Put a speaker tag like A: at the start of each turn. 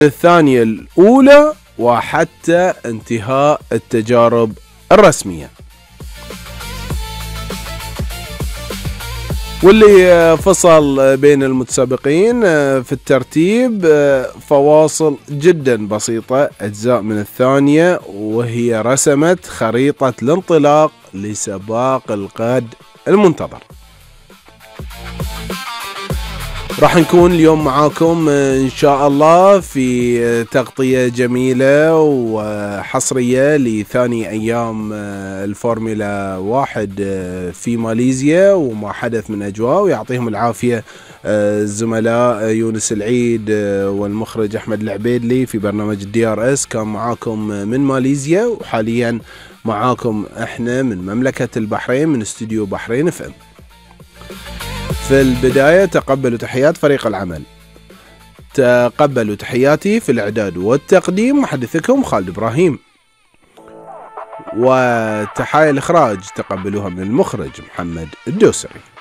A: الثانية الأولى وحتى انتهاء التجارب الرسمية. واللي فصل بين المتسابقين في الترتيب فواصل جدا بسيطة، أجزاء من الثانية، وهي رسمت خريطة الانطلاق لسباق القاد المنتظر. راح نكون اليوم معاكم إن شاء الله في تغطية جميلة وحصرية لثاني أيام الفورمولا 1 في ماليزيا وما حدث من أجواء، ويعطيهم العافية الزملاء يونس العيد والمخرج أحمد العبيدلي في برنامج DRS. كان معاكم من ماليزيا، وحاليا معاكم احنا من مملكة البحرين من استوديو بحرين FM. في البداية تقبلوا تحيات فريق العمل، تقبلوا تحياتي في الإعداد والتقديم محدثكم خالد إبراهيم، وتحايا الإخراج تقبلوها من المخرج محمد الدوسري.